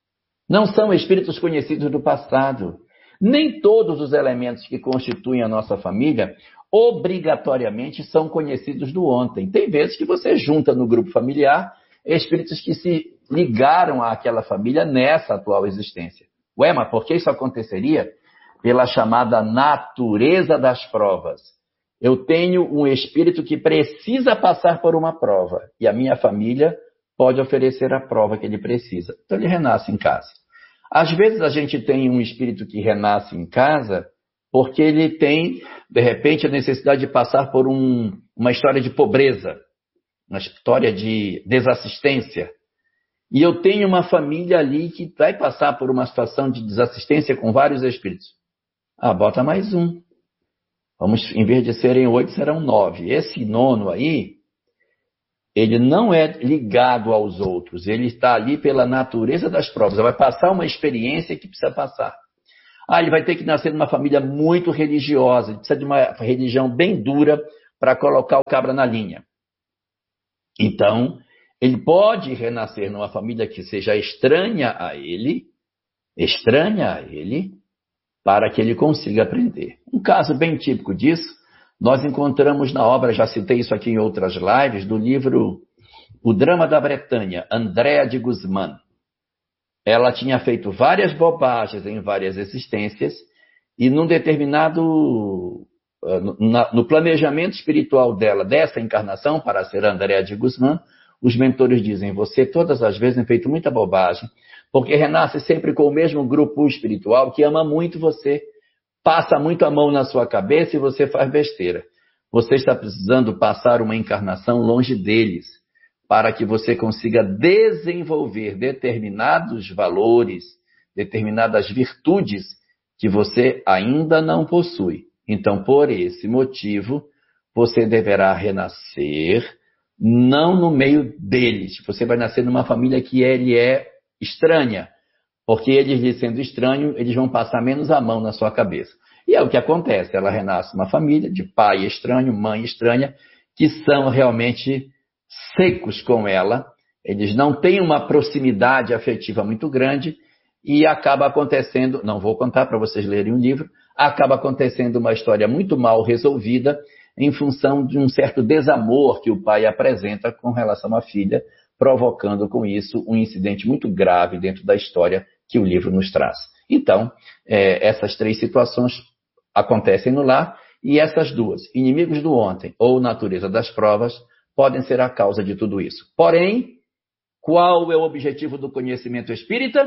Não são espíritos conhecidos do passado. Nem todos os elementos que constituem a nossa família obrigatoriamente são conhecidos do ontem. Tem vezes que você junta no grupo familiar espíritos que se ligaram àquela família nessa atual existência. Ué, mas por que isso aconteceria? Pela chamada natureza das provas. Eu tenho um espírito que precisa passar por uma prova, e a minha família pode oferecer a prova que ele precisa. Então ele renasce em casa. Às vezes a gente tem um espírito que renasce em casa porque ele tem, de repente, a necessidade de passar por um, uma história de pobreza, uma história de desassistência. E eu tenho uma família ali que vai passar por uma situação de desassistência com vários espíritos. Ah, bota mais um. Vamos, em vez de serem oito, serão nove. Esse nono aí, ele não é ligado aos outros, ele está ali pela natureza das provas. Ele vai passar uma experiência que precisa passar. Ah, ele vai ter que nascer numa família muito religiosa, ele precisa de uma religião bem dura para colocar o cabra na linha. Então, ele pode renascer numa família que seja estranha a ele, estranha a ele, para que ele consiga aprender. Um caso bem típico disso, nós encontramos na obra, já citei isso aqui em outras lives, do livro O Drama da Bretanha, Andrea de Guzmán. Ela tinha feito várias bobagens em várias existências e num determinado, no planejamento espiritual dela, dessa encarnação, para ser Andrea de Guzmán, os mentores dizem, você todas as vezes tem feito muita bobagem, porque renasce sempre com o mesmo grupo espiritual que ama muito você, passa muito a mão na sua cabeça e você faz besteira. Você está precisando passar uma encarnação longe deles, para que você consiga desenvolver determinados valores, determinadas virtudes que você ainda não possui. Então, por esse motivo, você deverá renascer, não no meio deles. Você vai nascer numa família que ele é estranha, porque eles, lhe sendo estranho, eles vão passar menos a mão na sua cabeça. E é o que acontece, ela renasce numa família de pai estranho, mãe estranha, que são realmente secos com ela, eles não têm uma proximidade afetiva muito grande e acaba acontecendo, não vou contar para vocês lerem um livro, acaba acontecendo uma história muito mal resolvida em função de um certo desamor que o pai apresenta com relação à filha, provocando com isso um incidente muito grave dentro da história que o livro nos traz. Então, é, essas três situações acontecem no lar e essas duas, inimigos do ontem ou natureza das provas, podem ser a causa de tudo isso. Porém, qual é o objetivo do conhecimento espírita?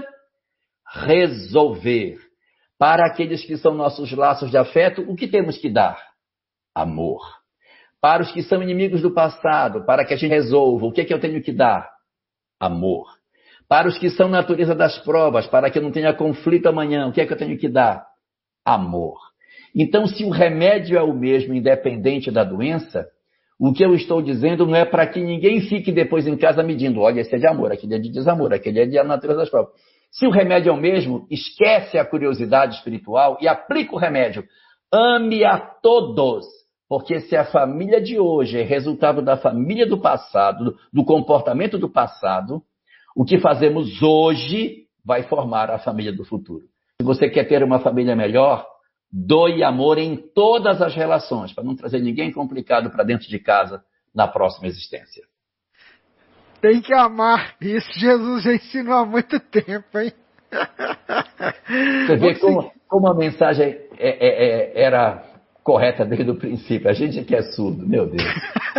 Resolver. Para aqueles que são nossos laços de afeto, o que temos que dar? Amor. Para os que são inimigos do passado, para que a gente resolva, o que é que eu tenho que dar? Amor. Para os que são natureza das provas, para que eu não tenha conflito amanhã, o que é que eu tenho que dar? Amor. Então, se o remédio é o mesmo, independente da doença, o que eu estou dizendo não é para que ninguém fique depois em casa medindo, olha, esse é de amor, aquele é de desamor, aquele é de natureza das provas. Se o remédio é o mesmo, esquece a curiosidade espiritual e aplica o remédio. Ame a todos, porque se a família de hoje é resultado da família do passado, do comportamento do passado, o que fazemos hoje vai formar a família do futuro. Se você quer ter uma família melhor, doe amor em todas as relações, para não trazer ninguém complicado para dentro de casa na próxima existência. Tem que amar. Isso Jesus já ensinou há muito tempo, hein? Você vê como, como a mensagem é, é, é, era correta desde o princípio. A gente que é surdo, meu Deus.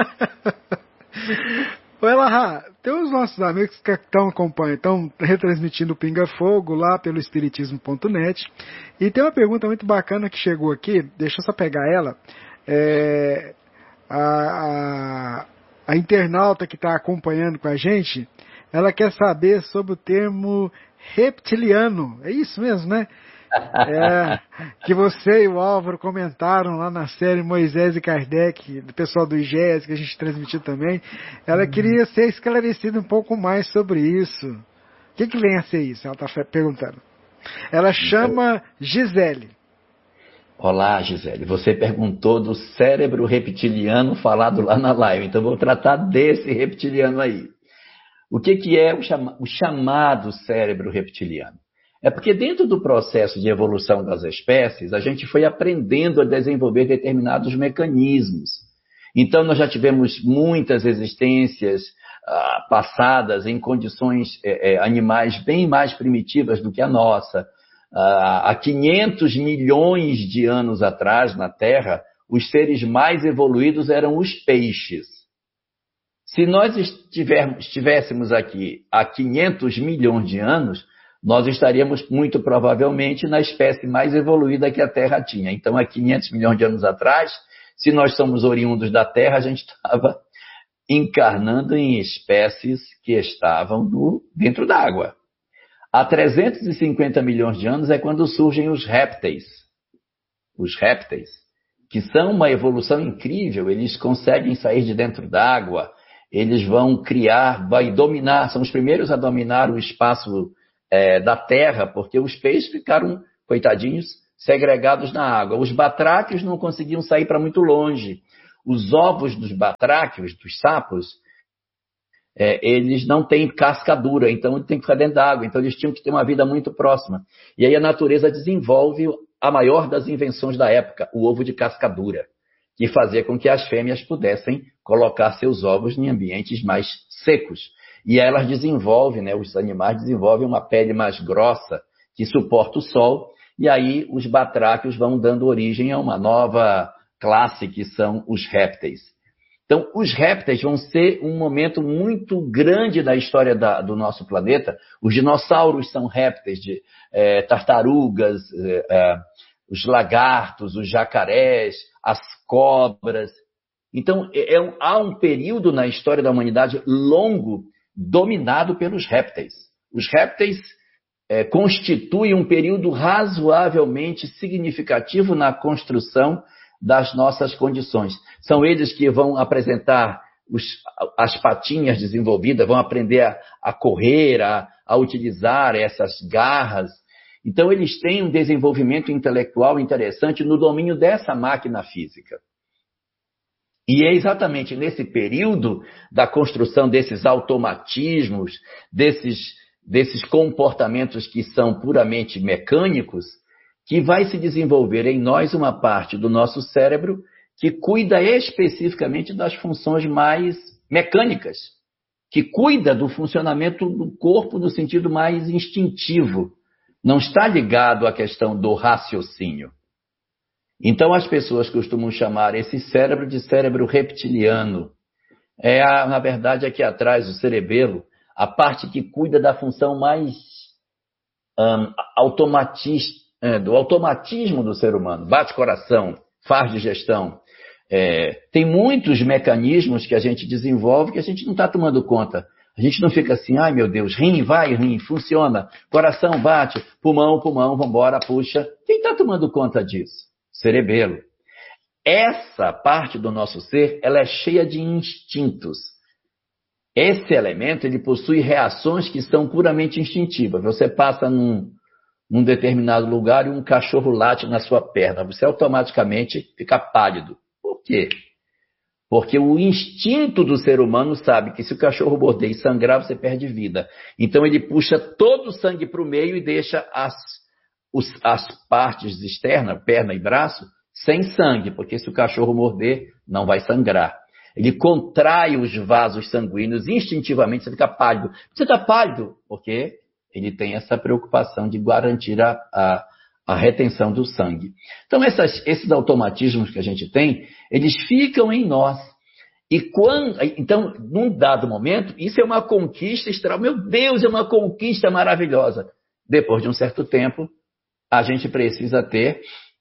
Oi, Elahá, tem os nossos amigos que estão acompanhando, estão retransmitindo o Pinga Fogo lá pelo espiritismo ponto net. E tem uma pergunta muito bacana que chegou aqui, deixa eu só pegar ela. É, a, a, a internauta que está acompanhando com a gente, ela quer saber sobre o termo reptiliano. É isso mesmo, né? É, que você e o Álvaro comentaram lá na série Moisés e Kardec, do pessoal do I G E S, que a gente transmitiu também. Ela queria ser esclarecida um pouco mais sobre isso. O que, que vem a ser isso? Ela está perguntando. Ela chama Gisele. Olá, Gisele. Você perguntou do cérebro reptiliano falado lá na live. Então, eu vou tratar desse reptiliano aí. O que, que é o, chama, o chamado cérebro reptiliano? É porque dentro do processo de evolução das espécies, a gente foi aprendendo a desenvolver determinados mecanismos. Então, nós já tivemos muitas existências ah, passadas em condições é, é, animais bem mais primitivas do que a nossa. Ah, há quinhentos milhões de anos atrás, na Terra, os seres mais evoluídos eram os peixes. Se nós estivéssemos aqui há quinhentos milhões de anos, nós estaríamos muito provavelmente na espécie mais evoluída que a Terra tinha. Então, há quinhentos milhões de anos atrás, se nós somos oriundos da Terra, a gente estava encarnando em espécies que estavam no, dentro d'água. Há trezentos e cinquenta milhões de anos é quando surgem os répteis. Os répteis, que são uma evolução incrível, eles conseguem sair de dentro d'água, eles vão criar, vai dominar, são os primeiros a dominar o espaço é, da terra, porque os peixes ficaram, coitadinhos, segregados na água. Os batráquios não conseguiam sair para muito longe. Os ovos dos batráquios, dos sapos, é, eles não têm casca dura, então eles têm que ficar dentro da água, então eles tinham que ter uma vida muito próxima. E aí a natureza desenvolve a maior das invenções da época, o ovo de casca dura, que fazia com que as fêmeas pudessem colocar seus ovos em ambientes mais secos. E elas desenvolvem, né, os animais desenvolvem uma pele mais grossa, que suporta o sol, e aí os batráquios vão dando origem a uma nova classe, que são os répteis. Então, os répteis vão ser um momento muito grande da história da, do nosso planeta. Os dinossauros são répteis, de, é, tartarugas, é, é, os lagartos, os jacarés, as cobras. Então, é, é, há um período na história da humanidade longo dominado pelos répteis. Os répteis é, constituem um período razoavelmente significativo na construção das nossas condições. São eles que vão apresentar os, as patinhas desenvolvidas, vão aprender a, a correr, a, a utilizar essas garras. Então, eles têm um desenvolvimento intelectual interessante no domínio dessa máquina física. E é exatamente nesse período da construção desses automatismos, desses, desses comportamentos que são puramente mecânicos, que vai se desenvolver em nós uma parte do nosso cérebro que cuida especificamente das funções mais mecânicas, que cuida do funcionamento do corpo no sentido mais instintivo, não está ligado à questão do raciocínio. Então as pessoas costumam chamar esse cérebro de cérebro reptiliano. É, a, na verdade, aqui atrás, o cerebelo, a parte que cuida da função mais um, automatista, É, do automatismo do ser humano, bate coração, faz digestão. É, tem muitos mecanismos que a gente desenvolve que a gente não está tomando conta. A gente não fica assim, ai meu Deus, rim, vai, rim, funciona, coração bate, pulmão, pulmão, vambora, puxa. Quem está tomando conta disso? Cerebelo. Essa parte do nosso ser, ela é cheia de instintos. Esse elemento, ele possui reações que são puramente instintivas. Você passa num num determinado lugar e um cachorro late na sua perna, você automaticamente fica pálido. Por quê? Porque o instinto do ser humano sabe que se o cachorro morder e sangrar, você perde vida. Então ele puxa todo o sangue para o meio e deixa as, os, as partes externas, perna e braço, sem sangue, porque se o cachorro morder, não vai sangrar. Ele contrai os vasos sanguíneos, instintivamente você fica pálido. Você está pálido? Por quê? Ele tem essa preocupação de garantir a, a, a retenção do sangue. Então, essas, esses automatismos que a gente tem, eles ficam em nós. E quando, então, num dado momento, isso é uma conquista extra. Meu Deus, é uma conquista maravilhosa. Depois de um certo tempo, a gente precisa ter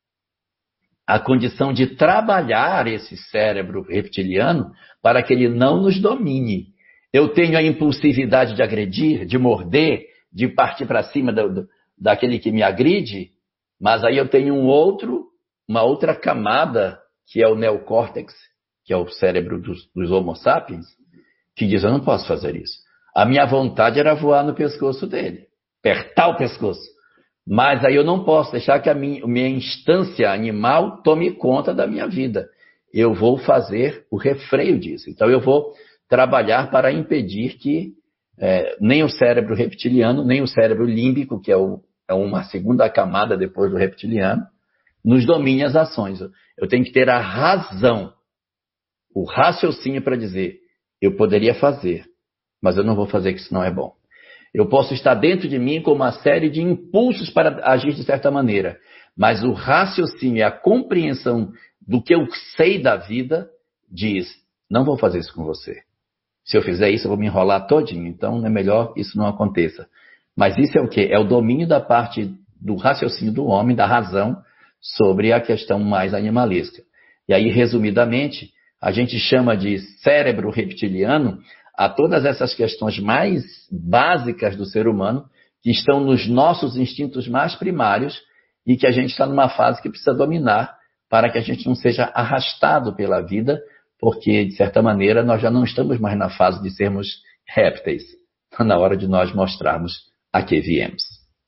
a condição de trabalhar esse cérebro reptiliano para que ele não nos domine. Eu tenho a impulsividade de agredir, de morder, de partir para cima do, do, daquele que me agride, mas aí eu tenho um outro, uma outra camada, que é o neocórtex, que é o cérebro dos, dos homo sapiens, que diz, eu não posso fazer isso. A minha vontade era voar no pescoço dele, apertar o pescoço. Mas aí eu não posso deixar que a minha, a minha instância animal tome conta da minha vida. Eu vou fazer o refreio disso. Então eu vou trabalhar para impedir que É, nem o cérebro reptiliano, nem o cérebro límbico, que é, o, é uma segunda camada depois do reptiliano, nos domine as ações. Eu tenho que ter a razão, o raciocínio para dizer, eu poderia fazer, mas eu não vou fazer, que isso não é bom. Eu posso estar dentro de mim com uma série de impulsos para agir de certa maneira, mas o raciocínio e a compreensão do que eu sei da vida diz, não vou fazer isso com você. Se eu fizer isso, eu vou me enrolar todinho. Então, é melhor que isso não aconteça. Mas isso é o quê? É o domínio da parte do raciocínio do homem, da razão, sobre a questão mais animalesca. E aí, resumidamente, a gente chama de cérebro reptiliano a todas essas questões mais básicas do ser humano, que estão nos nossos instintos mais primários e que a gente está numa fase que precisa dominar para que a gente não seja arrastado pela vida, porque, de certa maneira, nós já não estamos mais na fase de sermos répteis. Está na hora de nós mostrarmos a que viemos.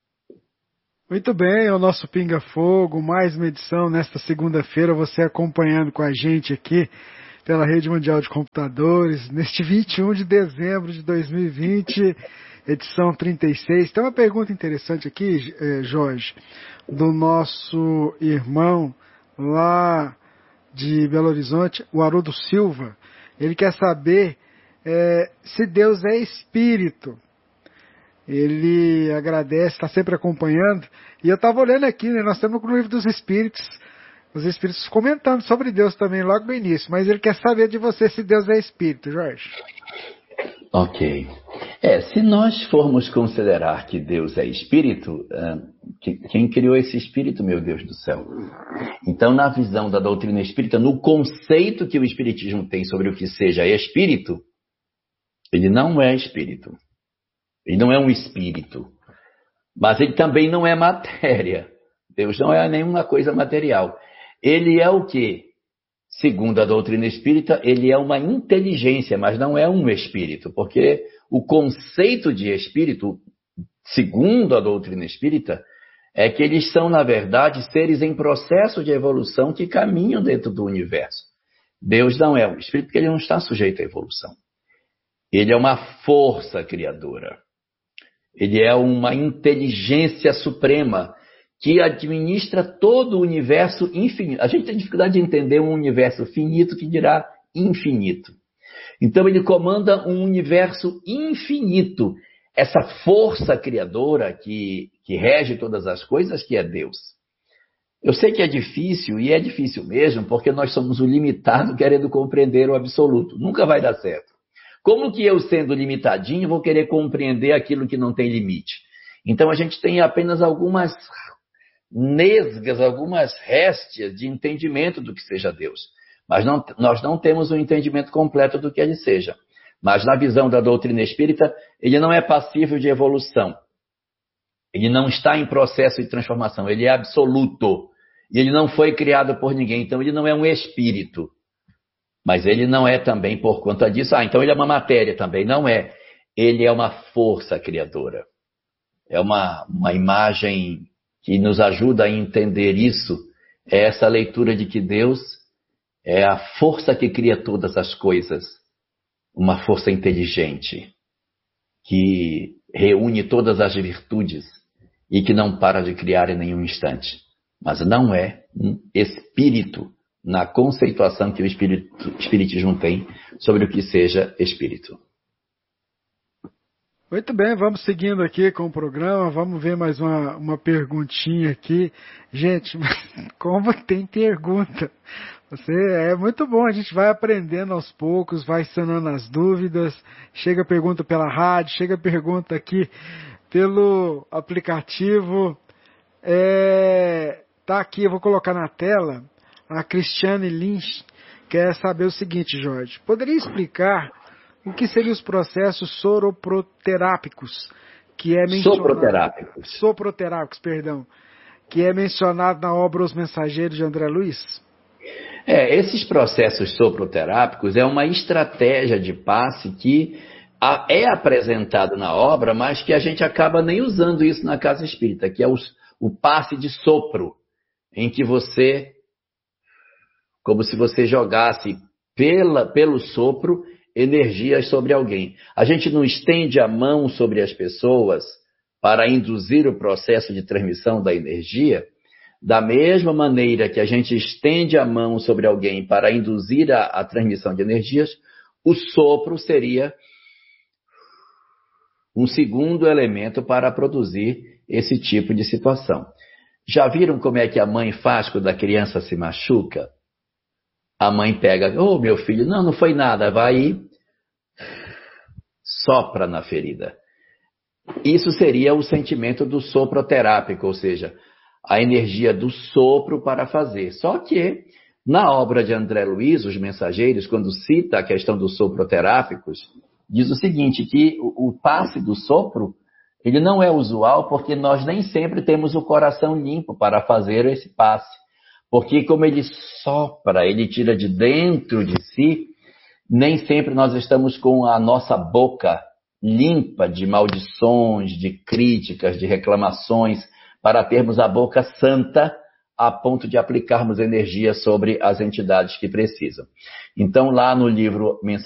Muito bem, é o nosso Pinga Fogo, mais uma edição nesta segunda-feira, você acompanhando com a gente aqui pela Rede Mundial de Computadores, neste vinte e um de dezembro de dois mil e vinte, edição trinta e seis. Tem uma pergunta interessante aqui, Jorge, do nosso irmão lá de Belo Horizonte, o Haroldo Silva. Ele quer saber é, se Deus é espírito. Ele agradece, está sempre acompanhando. E eu estava olhando aqui, né, nós temos no livro dos Espíritos, os Espíritos comentando sobre Deus também logo no início. Mas ele quer saber de você se Deus é espírito, Jorge. Ok. É, se nós formos considerar que Deus é espírito, quem criou esse espírito, meu Deus do céu? Então, na visão da doutrina espírita, no conceito que o espiritismo tem sobre o que seja espírito, ele não é espírito. Ele não é um espírito. Mas ele também não é matéria. Deus não é nenhuma coisa material. Ele é o quê? Segundo a doutrina espírita, ele é uma inteligência, mas não é um espírito, porque o conceito de espírito, segundo a doutrina espírita, é que eles são, na verdade, seres em processo de evolução que caminham dentro do universo. Deus não é um espírito, porque ele não está sujeito à evolução. Ele é uma força criadora. Ele é uma inteligência suprema que administra todo o universo infinito. A gente tem dificuldade de entender um universo finito que dirá infinito. Então ele comanda um universo infinito. Essa força criadora que, que rege todas as coisas, que é Deus. Eu sei que é difícil, e é difícil mesmo, porque nós somos o limitado querendo compreender o absoluto. Nunca vai dar certo. Como que eu, sendo limitadinho, vou querer compreender aquilo que não tem limite? Então a gente tem apenas algumas nesgas, algumas réstias de entendimento do que seja Deus. Mas não, nós não temos um entendimento completo do que ele seja. Mas na visão da doutrina espírita, ele não é passível de evolução. Ele não está em processo de transformação, ele é absoluto. E ele não foi criado por ninguém, então ele não é um espírito. Mas ele não é também por conta disso. Ah, então ele é uma matéria também. Não é. Ele é uma força criadora. É uma, uma imagem que nos ajuda a entender isso. É essa leitura de que Deus é a força que cria todas as coisas. Uma força inteligente. Que reúne todas as virtudes. E que não para de criar em nenhum instante. Mas não é um espírito. Na conceituação que o espiritismo tem sobre o que seja espírito. Muito bem, vamos seguindo aqui com o programa, vamos ver mais uma, uma perguntinha aqui. Gente, como tem pergunta? Você, é muito bom, a gente vai aprendendo aos poucos, vai sanando as dúvidas, chega pergunta pela rádio, chega pergunta aqui pelo aplicativo. É, tá aqui, eu vou colocar na tela. A Cristiane Lynch quer saber o seguinte, Jorge. Poderia explicar o que seriam os processos soroproterápicos, que é mencionado... Soproterápicos. Soproterápicos, perdão. Que é mencionado na obra Os Mensageiros de André Luiz? É, esses processos soproterápicos é uma estratégia de passe que é apresentado na obra, mas que a gente acaba nem usando isso na casa espírita, que é o, o passe de sopro, em que você... como se você jogasse pela, pelo sopro energias sobre alguém. A gente não estende a mão sobre as pessoas para induzir o processo de transmissão da energia, da mesma maneira que a gente estende a mão sobre alguém para induzir a, a transmissão de energias, o sopro seria um segundo elemento para produzir esse tipo de situação. Já viram como é que a mãe faz quando a criança se machuca? A mãe pega, ô oh, meu filho, não, não foi nada, vai e sopra na ferida. Isso seria o sentimento do soproterápico, ou seja, a energia do sopro para fazer. Só que, na obra de André Luiz, Os Mensageiros, quando cita a questão dos soproterápicos, diz o seguinte, que o, o passe do sopro, ele não é usual porque nós nem sempre temos o coração limpo para fazer esse passe. Porque como ele sopra, ele tira de dentro de si, nem sempre nós estamos com a nossa boca limpa de maldições, de críticas, de reclamações, para termos a boca santa a ponto de aplicarmos energia sobre as entidades que precisam. Então, lá no livro Mensagem